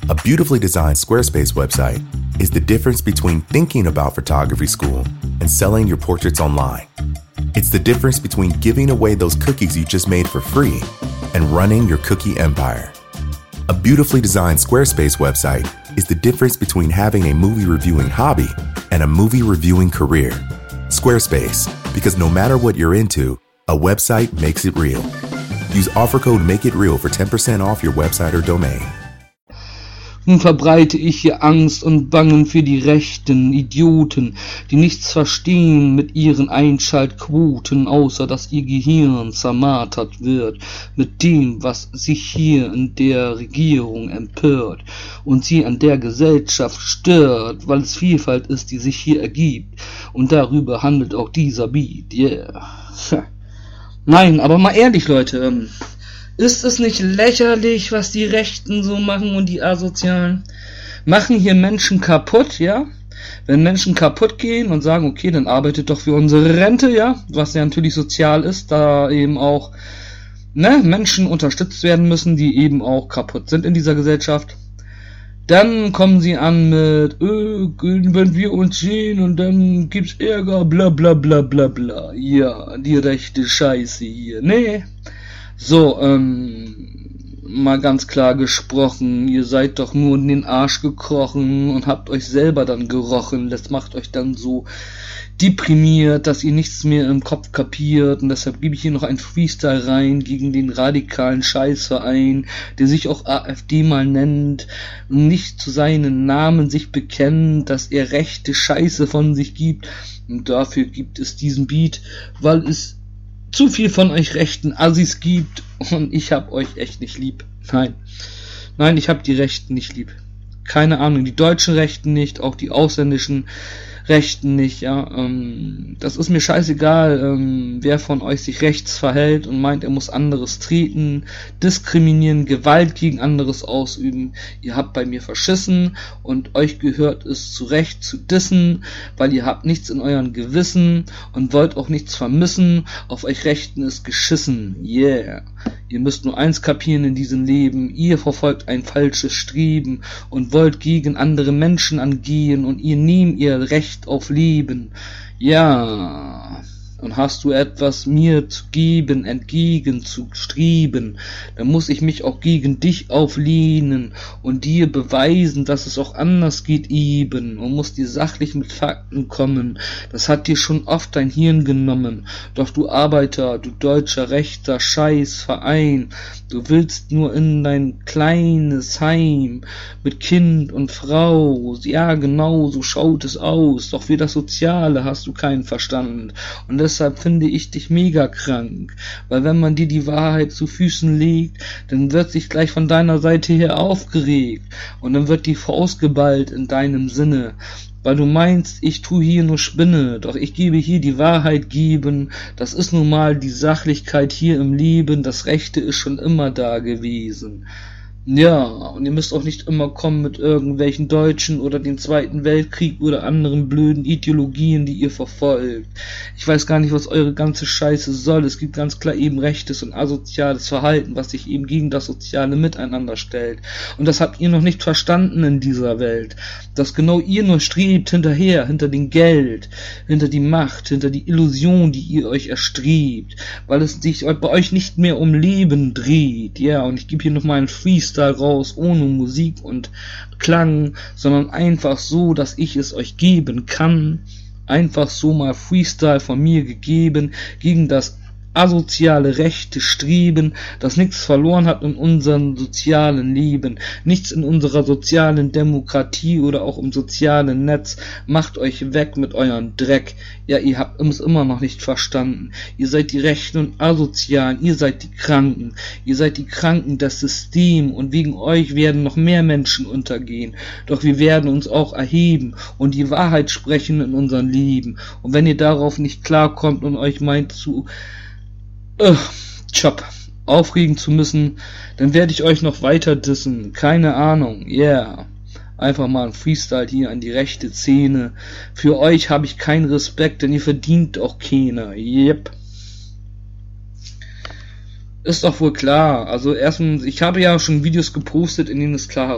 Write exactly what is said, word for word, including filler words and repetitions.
A beautifully designed Squarespace website is the difference between thinking about photography school and selling your portraits online. It's the difference between giving away those cookies you just made for free and running your cookie empire. A beautifully designed Squarespace website is the difference between having a movie reviewing hobby and a movie reviewing career. Squarespace, because no matter what you're into, a website makes it real. Use offer code MAKEITREAL for ten percent off your website or domain. Nun verbreite ich hier Angst und Bangen für die rechten Idioten, die nichts verstehen mit ihren Einschaltquoten, außer dass ihr Gehirn zermartert wird mit dem, was sich hier in der Regierung empört und sie an der Gesellschaft stört, weil es Vielfalt ist, die sich hier ergibt. Und darüber handelt auch dieser Beat, yeah. Nein, aber mal ehrlich, Leute, ist es nicht lächerlich, was die Rechten so machen und die Asozialen? Machen hier Menschen kaputt, ja? Wenn Menschen kaputt gehen und sagen, okay, dann arbeitet doch für unsere Rente, ja? Was ja natürlich sozial ist, da eben auch, ne, Menschen unterstützt werden müssen, die eben auch kaputt sind in dieser Gesellschaft. Dann kommen sie an mit, äh, wenn wir uns sehen und dann gibt's Ärger, bla bla bla bla bla. Ja, die rechte Scheiße hier. Nee. So, ähm, mal ganz klar gesprochen, ihr seid doch nur in den Arsch gekrochen und habt euch selber dann gerochen. Das macht euch dann so deprimiert, dass ihr nichts mehr im Kopf kapiert, und deshalb gebe ich hier noch ein Freestyle rein gegen den radikalen Scheißverein, der sich auch AfD mal nennt, nicht zu seinen Namen sich bekennt, dass er rechte Scheiße von sich gibt, und dafür gibt es diesen Beat, weil es zu viel von euch rechten Assis gibt, und ich hab euch echt nicht lieb. Nein, nein, ich hab die Rechten nicht lieb. Keine Ahnung, die deutschen Rechten nicht, auch die ausländischen Rechten nicht, ja, ähm, das ist mir scheißegal, ähm, wer von euch sich rechts verhält und meint, er muss anderes treten, diskriminieren, Gewalt gegen anderes ausüben. Ihr habt bei mir verschissen und euch gehört es zu Recht zu dissen, weil ihr habt nichts in euren Gewissen und wollt auch nichts vermissen, auf euch Rechten ist geschissen, yeah. Ihr müsst nur eins kapieren in diesem Leben, ihr verfolgt ein falsches Streben und wollt gegen andere Menschen angehen, und ihr nehmt ihr Recht auf Leben. Ja, und hast du etwas mir zu geben, entgegen zu streben, dann muss ich mich auch gegen dich auflehnen und dir beweisen, dass es auch anders geht eben, und muss dir sachlich mit Fakten kommen. Das hat dir schon oft dein Hirn genommen, doch du Arbeiter, du deutscher rechter Scheißverein, du willst nur in dein kleines Heim mit Kind und Frau, ja genau, so schaut es aus, doch für das Soziale hast du keinen Verstand, und deshalb finde ich dich mega krank, weil wenn man dir die Wahrheit zu Füßen legt, dann wird sich gleich von deiner Seite her aufgeregt, und dann wird die Faust geballt in deinem Sinne, weil du meinst, ich tu hier nur Spinne, doch ich gebe hier die Wahrheit geben, das ist nun mal die Sachlichkeit hier im Leben, das Rechte ist schon immer da gewesen. Ja, und ihr müsst auch nicht immer kommen mit irgendwelchen Deutschen oder den Zweiten Weltkrieg oder anderen blöden Ideologien, die ihr verfolgt. Ich weiß gar nicht, was eure ganze Scheiße soll. Es gibt ganz klar eben rechtes und asoziales Verhalten, was sich eben gegen das soziale Miteinander stellt. Und das habt ihr noch nicht verstanden in dieser Welt. Dass genau ihr nur strebt hinterher, hinter dem Geld, hinter die Macht, hinter die Illusion, die ihr euch erstrebt. Weil es sich bei euch nicht mehr um Leben dreht. Ja, und ich gebe hier nochmal einen Freestyle raus, ohne Musik und Klang, sondern einfach so, dass ich es euch geben kann. Einfach so mal Freestyle von mir gegeben, gegen das asoziale rechte Streben, das nichts verloren hat in unserem sozialen Leben, nichts in unserer sozialen Demokratie oder auch im sozialen Netz. Macht euch weg mit eurem Dreck. Ja, ihr habt es immer noch nicht verstanden. Ihr seid die Rechten und Asozialen, ihr seid die Kranken, ihr seid die Kranken des Systems, und wegen euch werden noch mehr Menschen untergehen. Doch wir werden uns auch erheben und die Wahrheit sprechen in unserem Leben. Und wenn ihr darauf nicht klarkommt und euch meint zu Uh, Chop, aufregen zu müssen, dann werde ich euch noch weiter dissen, keine Ahnung, yeah. Einfach mal ein Freestyle hier an die rechte Szene. Für euch habe ich keinen Respekt, denn ihr verdient auch keiner, yep. Ist doch wohl klar, also erstens, ich habe ja schon Videos gepostet, in denen es klar